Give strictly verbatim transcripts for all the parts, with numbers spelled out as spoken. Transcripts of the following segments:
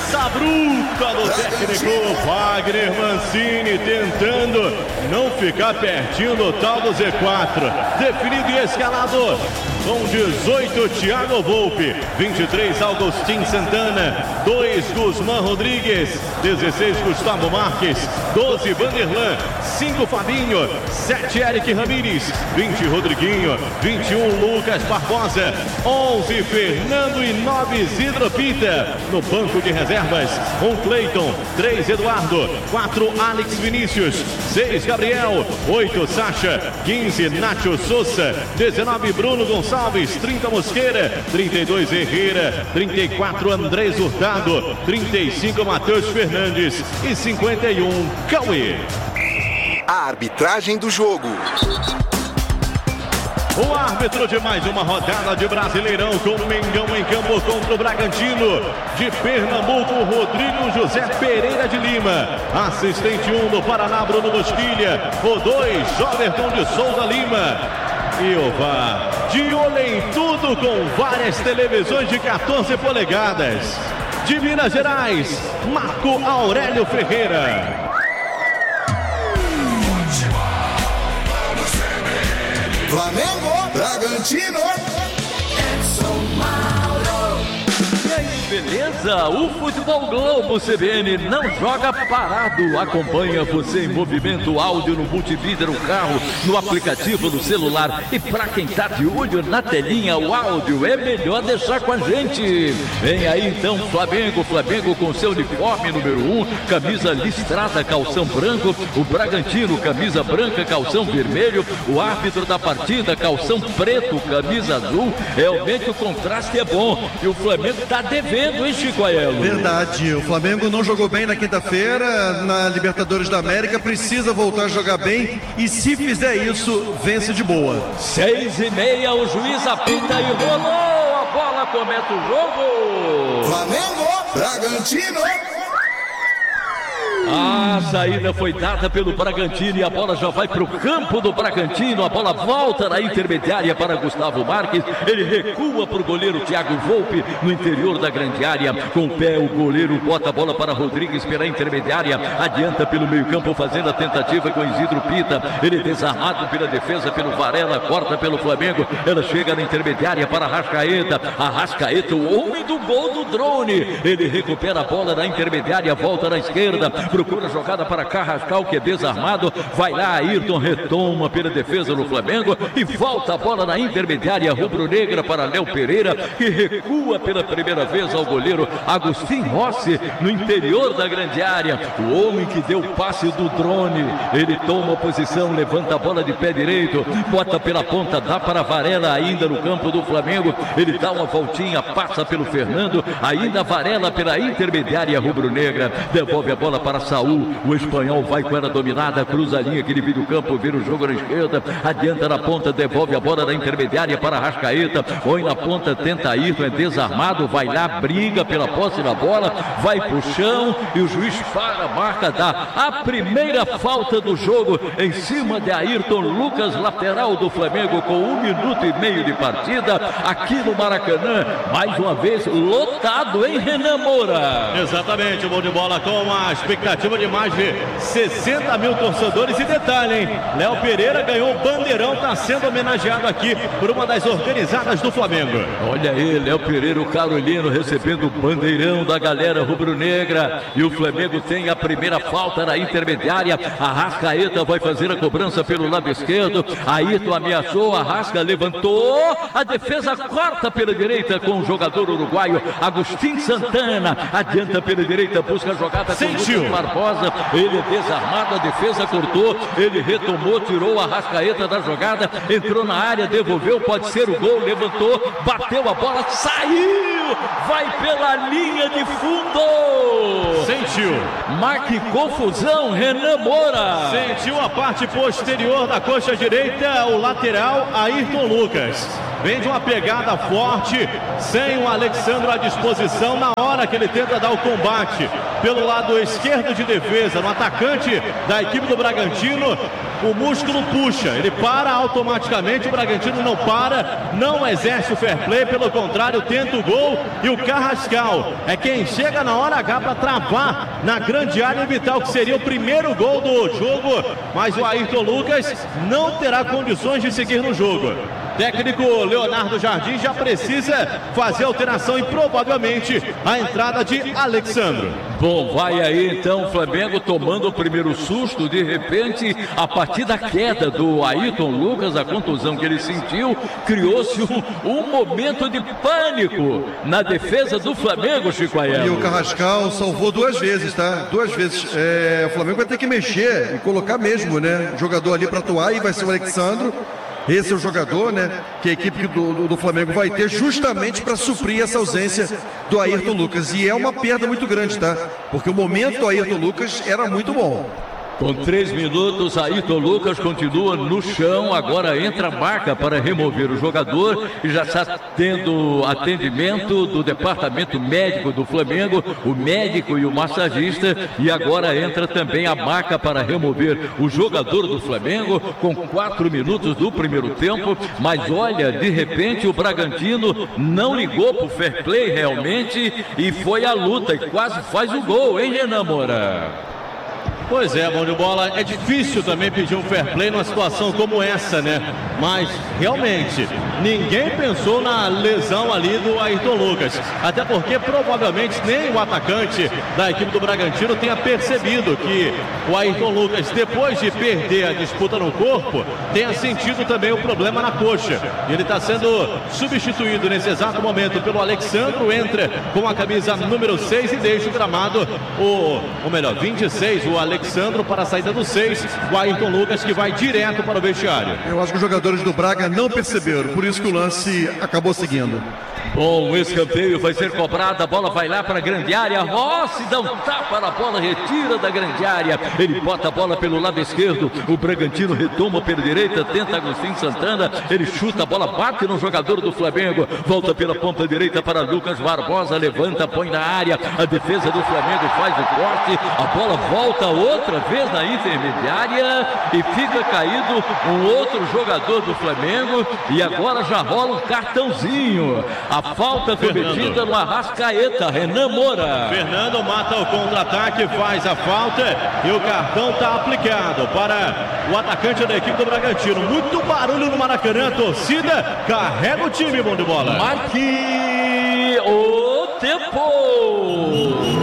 Cabeça bruta do técnico Wagner Mancini, tentando não ficar pertinho do tal do Z quatro. Definido e escalado. Com dezoito, Thiago Volpe. vinte e três, Agustin Santana. dois, Guzmán Rodrigues. dezesseis, Gustavo Marques. doze, Vanderlan. cinco, Fabinho. sete, Eric Ramírez. vinte, Rodriguinho. vinte e um, Lucas Barbosa. onze, Fernando e nove, Isidro Pita. No banco de reservas, um Cleiton. três, Eduardo. quatro, Alex Vinícius. seis, Gabriel. oito, Sacha. quinze, Nacho Souza. dezenove, Bruno Gonçalves. trinta, Mosqueira. trinta e dois, Herrera. trinta e quatro, Andrés Hurtado. trinta e cinco, Matheus Fernandes. E cinquenta e um, Cauê. A arbitragem do jogo. O árbitro de mais uma rodada de Brasileirão, com o Mengão em campo contra o Bragantino. De Pernambuco, Rodrigo José Pereira de Lima. Assistente um do Paraná, Bruno Bosquilha. O dois, Joverton de Souza Lima. E o V A R, de olho em tudo, com várias televisões de quatorze polegadas. De Minas Gerais, Marco Aurélio Ferreira. Flamengo, Bragantino. Beleza? O Futebol Globo C B N não joga parado. Acompanha você em movimento, áudio no multivídeo, no carro, no aplicativo, no celular. E pra quem tá de olho na telinha, o áudio é melhor deixar com a gente. Vem aí então Flamengo, Flamengo com seu uniforme número um, camisa listrada, calção branco. O Bragantino, camisa branca, calção vermelho. O árbitro da partida, calção preto, camisa azul. Realmente o contraste é bom. E o Flamengo tá devendo. Verdade, o Flamengo não jogou bem na quinta-feira na Libertadores da América, precisa voltar a jogar bem e se fizer isso, vence de boa. Seis e meia, o juiz apita e rolou, a bola começa o jogo. Flamengo, Bragantino. A saída foi dada pelo Bragantino e a bola já vai para o campo do Bragantino. A bola volta na intermediária para Gustavo Marques. Ele recua para o goleiro Thiago Volpe no interior da grande área. Com o pé, o goleiro bota a bola para Rodrigues pela intermediária. Adianta pelo meio campo fazendo a tentativa com Isidro Pita. Ele desarmado pela defesa, pelo Varela, corta pelo Flamengo. Ela chega na intermediária para Arrascaeta. Arrascaeta, o homem do gol do drone. Ele recupera a bola na intermediária, volta na esquerda. Procura a jogada para Carrascal, que é desarmado. Vai lá, Ayrton retoma pela defesa no Flamengo e volta a bola na intermediária rubro-negra para Léo Pereira, que recua pela primeira vez ao goleiro Agustin Rossi no interior da grande área. O homem que deu o passe do drone. Ele toma a posição, levanta a bola de pé direito, bota pela ponta, dá para Varela ainda no campo do Flamengo. Ele dá uma voltinha, passa pelo Fernando, ainda Varela pela intermediária rubro-negra. Devolve a bola para Saúl, o espanhol vai com ela dominada, cruza a linha que divide o campo, vira o jogo na esquerda, adianta na ponta, devolve a bola na intermediária para Arrascaeta, põe na ponta, tenta Ayrton, é desarmado, vai lá, briga pela posse da bola, vai pro chão e o juiz para, marca, dá a primeira falta do jogo em cima de Ayrton Lucas, lateral do Flamengo, com um minuto e meio de partida, aqui no Maracanã, mais uma vez lotado, hein, Renan Moura? Exatamente, o bom de bola com a expectativa de mais de sessenta mil torcedores. E detalhe, hein? Léo Pereira ganhou o bandeirão, está sendo homenageado aqui por uma das organizadas do Flamengo. Olha aí, Léo Pereira, o Carolino, recebendo o bandeirão da galera rubro-negra. E o Flamengo tem a primeira falta na intermediária. Arrascaeta vai fazer a cobrança pelo lado esquerdo. Ayrton ameaçou, Arrasca levantou, a defesa corta pela direita com o jogador uruguaio Agustin Santana. Adianta pela direita, busca a jogada com Sentiu. Barbosa, ele é desarmado, a defesa cortou, ele retomou, tirou a Arrascaeta da jogada, entrou na área, devolveu, pode ser o gol, levantou, bateu a bola, saiu, vai pela linha de fundo. Sentiu. Mas que confusão, Renan Moura. Sentiu a parte posterior da coxa direita, o lateral Ayrton Lucas. Vem de uma pegada forte, sem o Alexandre à disposição na hora que ele tenta dar o combate pelo lado esquerdo de defesa, no atacante da equipe do Bragantino. o músculo puxa, ele para automaticamente, o Bragantino não para, não exerce o fair play, pelo contrário, tenta o gol, e o Carrascal é quem chega na hora H para travar na grande área vital, que seria o primeiro gol do jogo, mas o Ayrton Lucas não terá condições de seguir no jogo. Técnico Leonardo Jardim já precisa fazer alteração e provavelmente a entrada de Alexandro. Bom, vai aí então o Flamengo tomando o primeiro susto, de repente, a partir da queda do Ayrton Lucas, a contusão que ele sentiu, criou-se um, um momento de pânico na defesa do Flamengo, Chico Aiello. E o Carrascal salvou duas vezes, tá? Duas vezes. É, o Flamengo vai ter que mexer e colocar mesmo, né? Jogador ali para atuar, e vai ser o Alexandro. Esse é o jogador, né, que a equipe do, do, do Flamengo vai ter justamente para suprir essa ausência do Ayrton Lucas. E é uma perda muito grande, tá? Porque o momento do Ayrton Lucas era muito bom. Com três minutos, Ayrton Lucas continua no chão, agora entra a marca para remover o jogador e já está tendo atendimento do departamento médico do Flamengo, o médico e o massagista, e agora entra também a marca para remover o jogador do Flamengo com quatro minutos do primeiro tempo. Mas olha, de repente o Bragantino não ligou para o fair play realmente e foi à luta e quase faz o gol, hein, Renan Moura? Pois é, bom de bola, é difícil também pedir um fair play numa situação como essa, né? Mas, realmente, ninguém pensou na lesão ali do Ayrton Lucas. Até porque, provavelmente, nem o atacante da equipe do Bragantino tenha percebido que o Ayrton Lucas, depois de perder a disputa no corpo, tenha sentido também o problema na coxa. E ele está sendo substituído nesse exato momento pelo Alexandro, entra com a camisa número seis e deixa o gramado, o, ou melhor, vinte e seis, o Alexandro. Alexandro para a saída do seis, o Ayrton Lucas que vai direto para o vestiário. Eu acho que os jogadores do Braga não perceberam, por isso que o lance acabou seguindo. Bom, o escanteio vai ser cobrado, a bola vai lá para a grande área, Rossi dá um tapa na bola, retira da grande área, ele bota a bola pelo lado esquerdo, o Bragantino retoma pela direita, tenta Agostinho Santana, ele chuta, a bola bate no jogador do Flamengo, volta pela ponta direita para Lucas Barbosa, levanta, põe na área, a defesa do Flamengo faz o corte, a bola volta outra vez na intermediária e fica caído um outro jogador do Flamengo, e agora já rola um cartãozinho. A falta cometida no Arrascaeta, Renan Moura. Fernando mata o contra-ataque, faz a falta e o cartão está aplicado para o atacante da equipe do Bragantino. Muito barulho no Maracanã, a torcida carrega o time, bom de bola. Marque o tempo.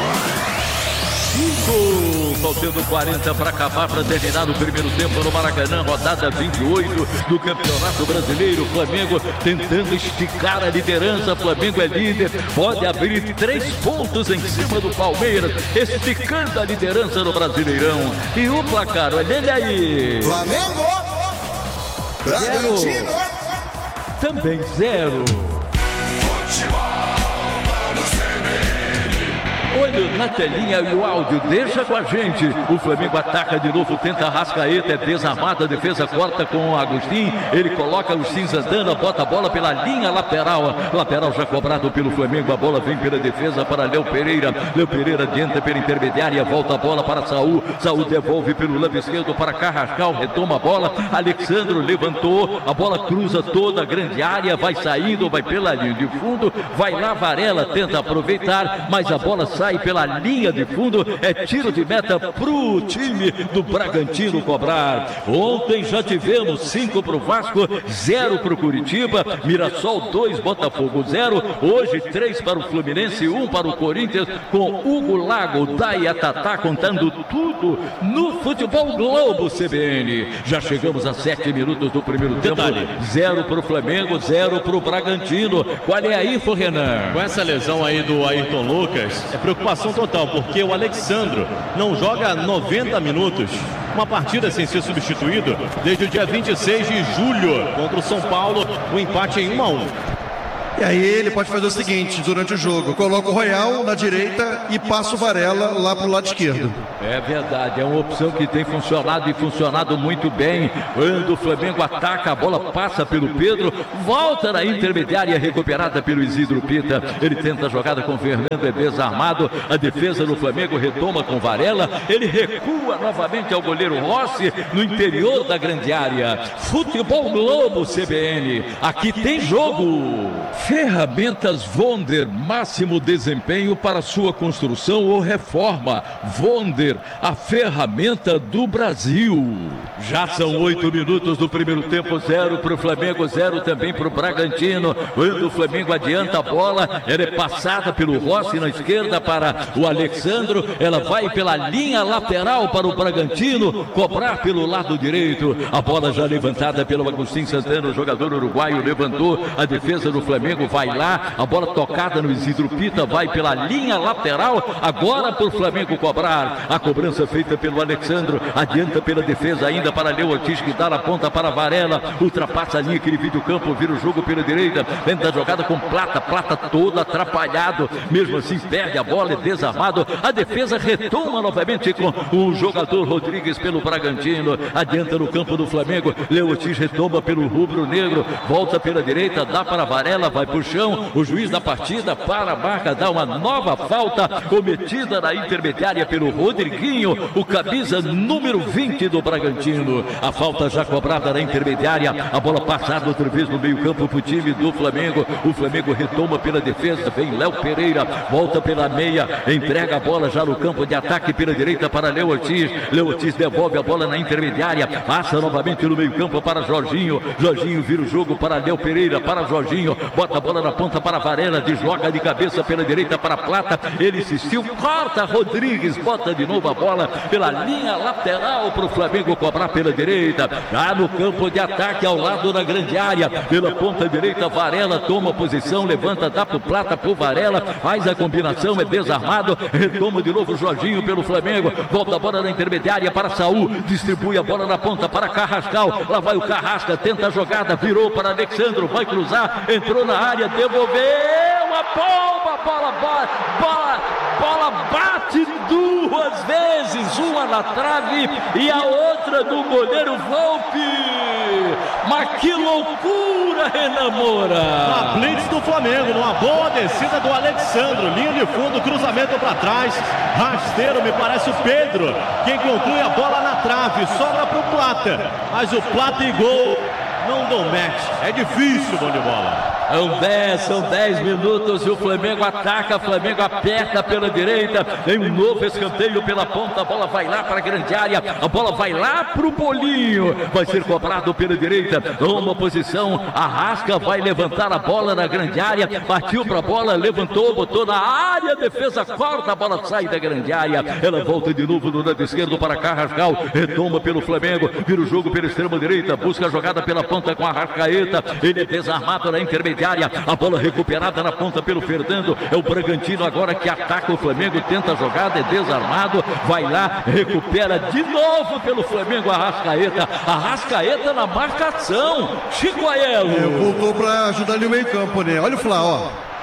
Faltando quarenta para acabar, para terminar o primeiro tempo no Maracanã, rodada vinte e oito do Campeonato Brasileiro. Flamengo tentando esticar a liderança. Flamengo é líder, pode abrir três pontos em cima do Palmeiras, esticando a liderança no Brasileirão. E o placar, olha ele aí. Flamengo, Bragantino, zero. Também zero. Olho na telinha e o áudio, deixa com a gente. O Flamengo ataca de novo, tenta Arrascaeta, é desarmada, a defesa corta com o Agostinho. Ele coloca Agostinho Santana, bota a bola pela linha lateral. Lateral já cobrado pelo Flamengo, a bola vem pela defesa para Léo Pereira. Léo Pereira adianta pela intermediária, volta a bola para Saul. Saul devolve pelo lado esquerdo para Carrascal, retoma a bola. Alexandro levantou, a bola cruza toda a grande área, vai saindo, vai pela linha de fundo, vai lá Varela, tenta aproveitar, mas a bola sai sai pela linha de fundo, é tiro de meta pro time do Bragantino cobrar. Ontem já tivemos cinco pro Vasco, zero pro Curitiba, Mirassol dois, Botafogo zero, hoje três para o Fluminense, um para o Corinthians, com Hugo Lago, Daiatatá contando tudo no Futebol Globo C B N. Já chegamos a sete minutos do primeiro tempo, zero pro Flamengo, zero pro Bragantino. Qual é a info, Renan? Com essa lesão aí do Ayrton Lucas, é preocupação total, porque o Alexandro não joga noventa minutos, uma partida sem ser substituído, desde o dia vinte e seis de julho, contra o São Paulo, o empate em um a um. E aí ele pode fazer o seguinte, durante o jogo, coloca o Royal na direita e passa o Varela lá pro lado esquerdo. É verdade, é uma opção que tem funcionado e funcionado muito bem. Quando o Flamengo ataca, a bola passa pelo Pedro, volta na intermediária, recuperada pelo Isidro Pita. Ele tenta a jogada com o Fernando, é desarmado. A defesa do Flamengo retoma com Varela. Ele recua novamente ao goleiro Rossi no interior da grande área. Futebol Globo C B N, aqui tem jogo. Ferramentas Wonder, máximo desempenho para sua construção ou reforma. Wonder, a ferramenta do Brasil. Já são oito minutos do primeiro tempo, zero para o Flamengo, zero também para o Bragantino. Quando o Flamengo adianta a bola, ela é passada pelo Rossi na esquerda para o Alexandro. Ela vai pela linha lateral para o Bragantino cobrar pelo lado direito. A bola já levantada pelo Agustin Santana, o jogador uruguaio levantou. A defesa do Flamengo vai lá. A bola tocada no Isidro Pita, vai pela linha lateral. Agora para o Flamengo cobrar. A cobrança feita pelo Alexandro. Adianta pela defesa ainda para Leo Ortiz, que dá na ponta para Varela. Ultrapassa a linha que ele vira o campo, vira o jogo pela direita. Tenta a jogada com Plata. Plata todo atrapalhado. Mesmo assim perde a bola, é desarmado. A defesa retoma novamente com o jogador Rodrigues pelo Bragantino. Adianta no campo do Flamengo. Leo Ortiz retoma pelo rubro-negro. Volta pela direita, dá para Varela, vai pro chão. O juiz da partida para a marca, dá uma nova falta cometida na intermediária pelo Rodriguinho, o camisa número vinte do Bragantino. A falta já cobrada na intermediária. A bola passada outra vez no meio-campo pro time do Flamengo. O Flamengo retoma pela defesa. Vem Léo Pereira, volta pela meia, entrega a bola já no campo de ataque pela direita para Leo Ortiz. Leo Ortiz devolve a bola na intermediária, passa novamente no meio-campo para Jorginho. Jorginho vira o jogo para Léo Pereira, para Jorginho, bota a bola na ponta para Varela, desloca de cabeça pela direita para Plata. Ele insistiu, corta Rodrigues, bota de novo a bola pela linha lateral para o Flamengo cobrar pela direita. Já no campo de ataque ao lado da grande área, pela ponta direita, Varela toma posição, levanta, dá pro Plata, pro Varela, faz a combinação, é desarmado, retoma de novo Jorginho pelo Flamengo, volta a bola na intermediária para Saul, distribui a bola na ponta para Carrascal, lá vai o Carrasca, tenta a jogada, virou para Alexandro, vai cruzar, entrou na área, devolveu a bomba, bola, bola, bola, bola bate duas vezes, uma na trave e a outra do goleiro Volpe. Mas que loucura, Renan Moura! A blitz do Flamengo, numa boa descida do Alexandro, linha de fundo, cruzamento para trás, rasteiro, me parece o Pedro, quem conclui a bola na trave, sobra pro Plata, mas o Plata e gol não dão match, é difícil, bom de bola. São dez, são dez minutos e o Flamengo ataca, o Flamengo aperta pela direita, tem um novo escanteio pela ponta, a bola vai lá para a grande área, a bola vai lá para o Bolinho, vai ser cobrado pela direita, toma posição, Arrasca vai levantar a bola na grande área, partiu para a bola, levantou, botou na área, a defesa corta, a bola sai da grande área, ela volta de novo no lado esquerdo para Carrascal, retoma pelo Flamengo, vira o jogo pela extrema direita, busca a jogada pela ponta com a Arrascaeta, ele é desarmado na intermediária, a bola recuperada na ponta pelo Fernando, é o Bragantino agora que ataca o Flamengo, tenta a jogada, é desarmado, vai lá, recupera de novo pelo Flamengo, Arrascaeta, Arrascaeta na marcação, Chico Aiello. É, voltou para ajudar ali o meio campo, né? Olha o Flá, ó.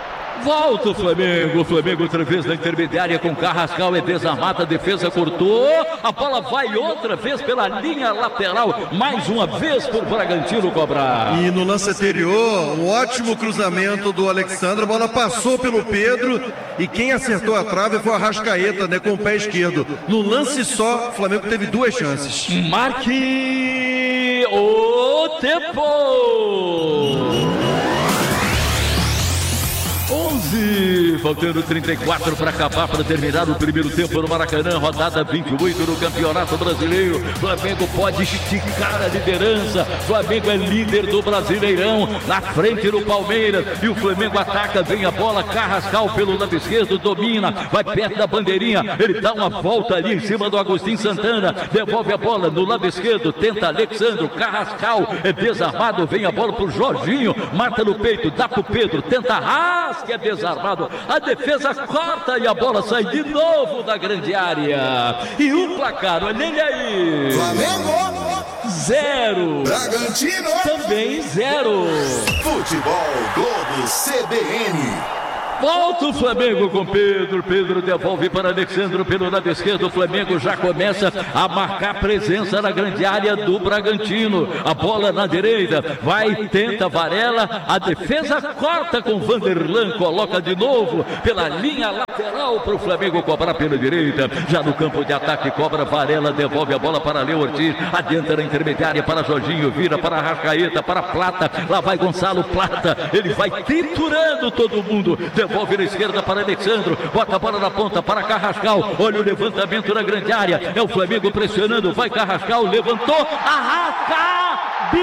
Volta o Flamengo, o Flamengo outra vez na intermediária com Carrascal, é desarmada, a defesa cortou, a bola vai outra vez pela linha lateral, mais uma vez por Bragantino cobrar. E no lance anterior, um ótimo cruzamento do Alexandre, a bola passou pelo Pedro e quem acertou a trave foi o Arrascaeta, né, com o pé esquerdo. No lance só, o Flamengo teve duas chances. Marque o tempo! onze, faltando trinta e quatro para acabar, para terminar o primeiro tempo no Maracanã, rodada vinte e oito no Campeonato Brasileiro. Flamengo pode esticar a liderança, Flamengo é líder do Brasileirão, na frente do Palmeiras, e o Flamengo ataca, vem a bola, Carrascal pelo lado esquerdo, domina, vai perto da bandeirinha, ele dá uma volta ali em cima do Agustin Santana, devolve a bola no lado esquerdo, tenta Alexandro, Carrascal é desarmado, vem a bola pro Jorginho, mata no peito, dá pro Pedro, tenta Arrasca, que é desarmado, a defesa corta e a bola sai de novo da grande área. E o placar, olha ele aí. Flamengo zero. Bragantino. Também zero. Futebol Globo C B N. Volta o Flamengo com Pedro. Pedro devolve para Alexandro pelo lado esquerdo. O Flamengo já começa a marcar presença na grande área do Bragantino. A bola na direita. Vai, tenta Varela. A defesa corta com Vanderlan. Coloca de novo pela linha lateral para o Flamengo cobrar pela direita. Já no campo de ataque cobra Varela. Devolve a bola para Léo Ortiz. Adianta na intermediária para Jorginho. Vira para Arrascaeta, para Plata. Lá vai Gonçalo Plata. Ele vai triturando todo mundo. Devolve na esquerda para Alexandro, bota a bola na ponta para Carrascal, olha o levantamento na grande área, é o Flamengo pressionando, vai Carrascal, levantou, Arrasca!